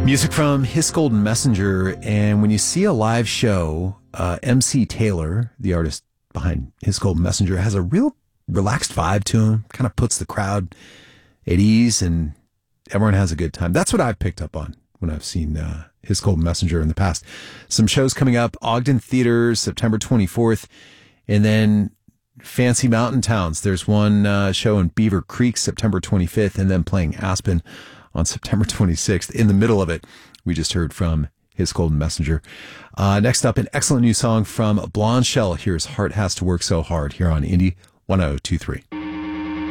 Music from His Golden Messenger, and when you see a live show, MC Taylor, the artist behind His Golden Messenger, has a real relaxed vibe to him, kind of puts the crowd at ease, and everyone has a good time. That's what I've picked up on when I've seen His Golden Messenger in the past. Some shows coming up, Ogden Theaters, September 24th, and then Fancy Mountain Towns. There's one show in Beaver Creek, September 25th, and then playing Aspen on September 26th. In the middle of it, we just heard from His Golden Messenger. Next up, an excellent new song from Blonde Shell. Here's Heart Has to Work So Hard here on Indie 1023.